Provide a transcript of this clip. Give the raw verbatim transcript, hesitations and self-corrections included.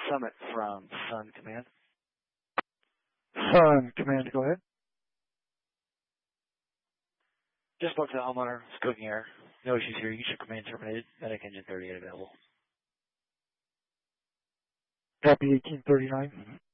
Summit from Sun Command. Sun Command, go ahead. Just spoke to the homeowner. It's cooking air. No issues here. User command terminated. Medic engine thirty-eight available. Copy eighteen thirty-nine.